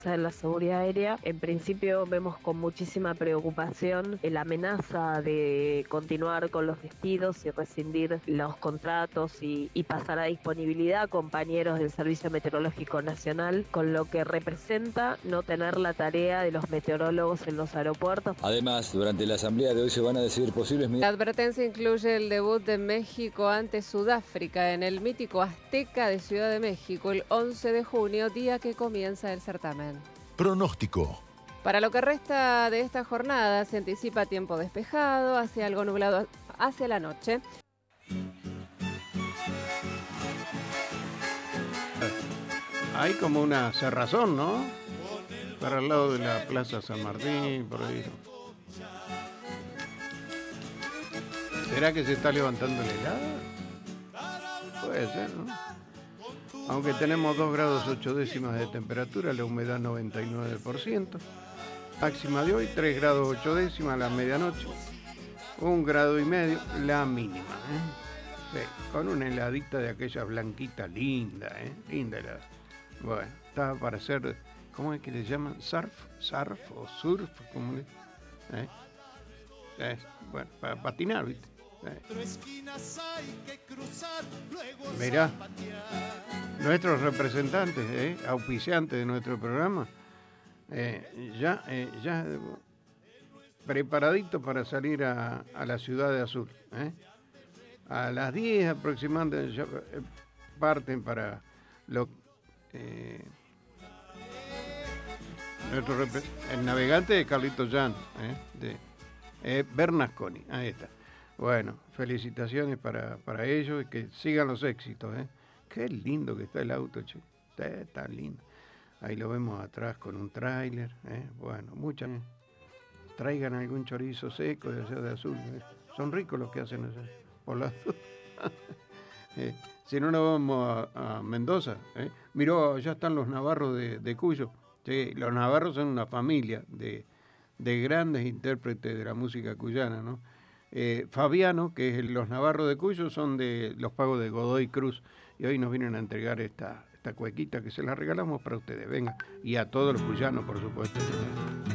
en la seguridad aérea. En principio vemos con muchísima preocupación la amenaza de continuar con los despidos y rescindir los contratos y pasar a disponibilidad a compañeros del Servicio Meteorológico Nacional, con lo que representa no tener la tarea de los meteorólogos en los aeropuertos. Además, durante la asamblea de hoy se van a decidir posibles medidas. La advertencia incluye el debut de México ante Sudáfrica en el mítico Azteca de Ciudad de México el 11 de junio, día que comienza el certamen. Pronóstico. Para lo que resta de esta jornada se anticipa tiempo despejado, hacia algo nublado hacia la noche. Hay como una cerrazón, ¿no? Para el lado de la Plaza San Martín, por ahí. ¿Será que se está levantando la helada? Puede ser, ¿no? Aunque tenemos 2 grados 8 décimas de temperatura, la humedad 99%. Máxima de hoy, 3 grados 8 décimas a la medianoche. 1,5 grados la mínima, ¿eh? Sí, con una heladita de aquella blanquita linda, ¿eh? Linda helada. Bueno, estaba para hacer, ¿cómo es que le llaman? ¿Surf o surf? ¿Cómo le? Bueno, para patinar, ¿viste? Mirá, nuestros representantes, auspiciantes de nuestro programa, ya preparadito para salir a la ciudad de Azul. A las 10 aproximadamente ya, parten para el navegante de Carlito Jan, de Bernasconi, ahí está. Bueno, felicitaciones para ellos y que sigan los éxitos. Qué lindo que está el auto, che. Está lindo. Ahí lo vemos atrás con un tráiler. Bueno, traigan algún chorizo seco de allá de Azul. Son ricos los que hacen allá, por las dudas. Si no, nos vamos a Mendoza. Miró, ya están los navarros de Cuyo. Sí, los navarros son una familia de grandes intérpretes de la música cuyana, ¿no? Fabiano, que es los navarros de Cuyo, son de los pagos de Godoy Cruz, y hoy nos vienen a entregar esta cuequita que se la regalamos para ustedes. Venga, y a todos los cuyanos, por supuesto.